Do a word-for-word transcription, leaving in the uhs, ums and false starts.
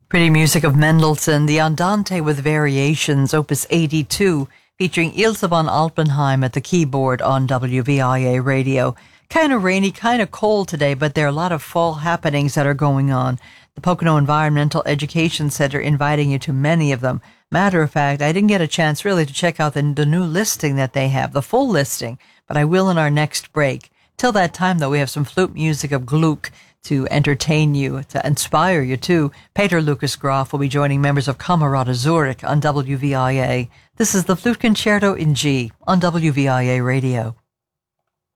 Pretty music of Mendelssohn, the Andante with Variations, Opus eighty-two, featuring Ilse von Alpenheim at the keyboard on W V I A Radio. Kind of rainy, kind of cold today, but there are a lot of fall happenings that are going on. The Pocono Environmental Education Center inviting you to many of them. Matter of fact, I didn't get a chance really to check out the, the new listing that they have, the full listing, but I will in our next break. Till that time, though, we have some flute music of Gluck to entertain you, to inspire you, too. Peter Lucas Graf will be joining members of Camerata Zurich on W V I A. This is the Flute Concerto in G on W V I A Radio.